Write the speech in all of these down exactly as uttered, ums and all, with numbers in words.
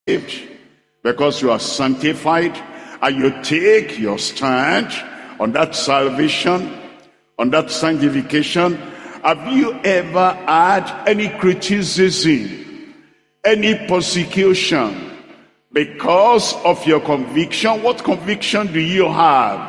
because you are sanctified, and you take your stand on that salvation, on that sanctification, have you ever had any criticism, any persecution because of your conviction? What conviction do you have?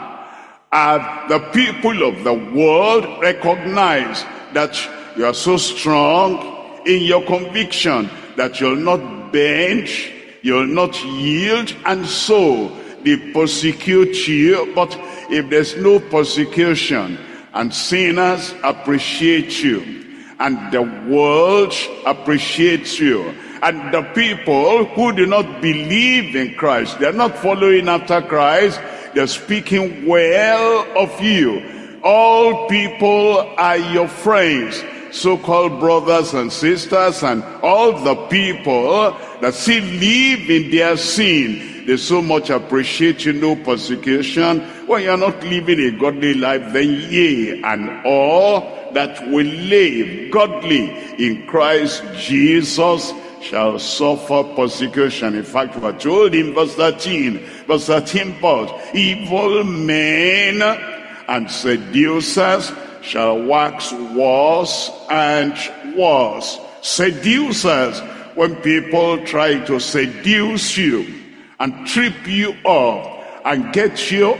Have the people of the world recognized that you are so strong in your conviction that you'll not bend, you'll not yield, and so they persecute you? But if there's no persecution, and sinners appreciate you, and the world appreciates you, and the people who do not believe in Christ, they're not following after Christ, they're speaking well of you. All people are your friends, so-called brothers and sisters, and all the people that still live in their sin, they so much appreciate you. No persecution. When you're not living a godly life, then yea, and all that will live godly in Christ Jesus shall suffer persecution. In fact, we are told in verse thirteen, verse thirteen, but evil men and seducers shall wax worse and worse. Seducers, when people try to seduce you and trip you up and get you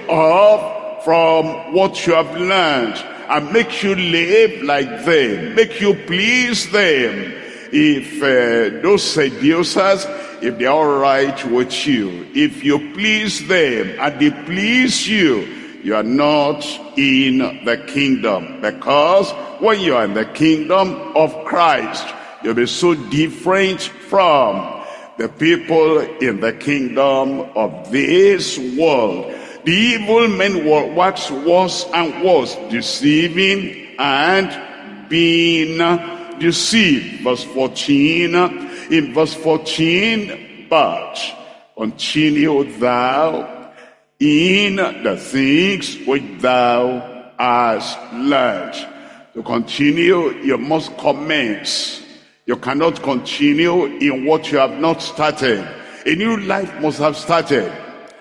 off from what you have learned and make you live like them, make you please them. If uh, those seducers, if they're all right with you, if you please them and they please you, you are not in the kingdom. Because when you are in the kingdom of Christ, you'll be so different from the people in the kingdom of this world. The evil men will wax worse and worse, deceiving and being deceived. Verse fourteen, in verse fourteen, but continue thou in the things which thou hast learned. To continue, you must commence. You cannot continue in what you have not started. A new life must have started.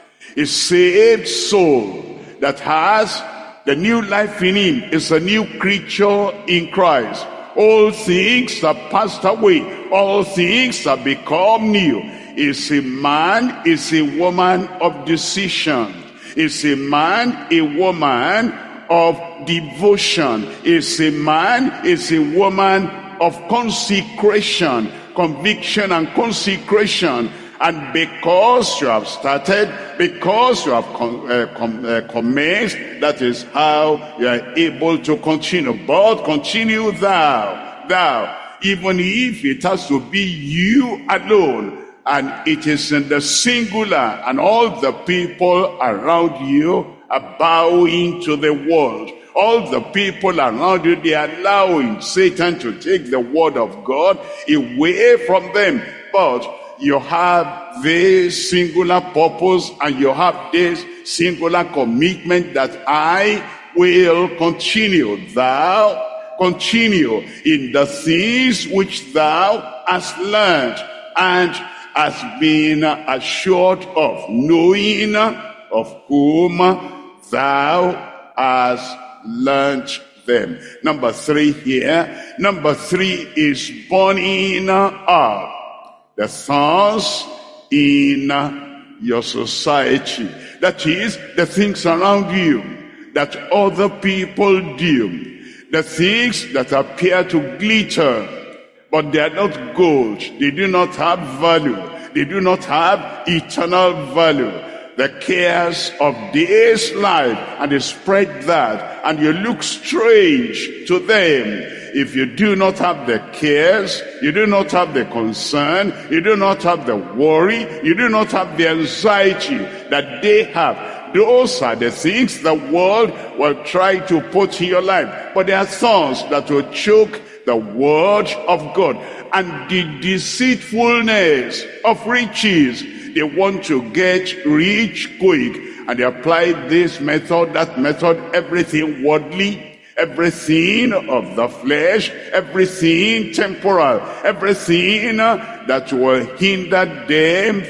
A saved soul that has the new life in him is a new creature in Christ. All things are passed away. All things have become new. Is a man, is a woman of decision. Is a man, a woman of devotion. Is a man, is a woman of consecration, conviction and consecration. And because you have started, because you have com uh, com uh, commenced, that is how you are able to continue. But continue thou, thou, even if it has to be you alone, and it is in the singular, and all the people around you are bowing to the world. All the people around you, they are allowing Satan to take the word of God away from them. But you have this singular purpose, and you have this singular commitment that I will continue. Thou continue in the things which thou hast learned and hast been assured of, knowing of whom thou hast learned them. Number three here. Number three is burning up the thorns in your society. That is, the things around you that other people do. The things that appear to glitter, but they are not gold. They do not have value. They do not have eternal value. The cares of this life, and they spread that, and you look strange to them. If you do not have the cares, you do not have the concern, you do not have the worry, you do not have the anxiety that they have. Those are the things the world will try to put in your life. But there are thorns that will choke the word of God. And the deceitfulness of riches. They want to get rich quick. And they apply this method, that method, everything worldly, everything of the flesh, everything temporal, everything that will hinder them